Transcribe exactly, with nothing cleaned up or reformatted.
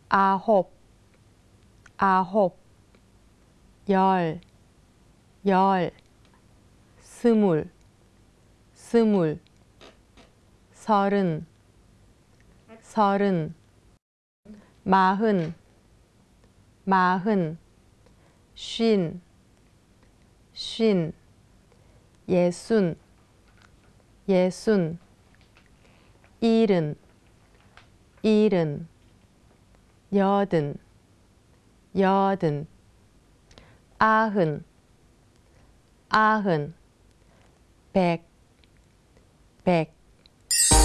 아홉, 아홉, 열, 열, 스물, 스물, 서른, 서른, 마흔, 마흔, 쉰, 쉰, 예순, 예순, 일흔, 일흔, 여든, 여든, 아흔, 아흔, 백, 백,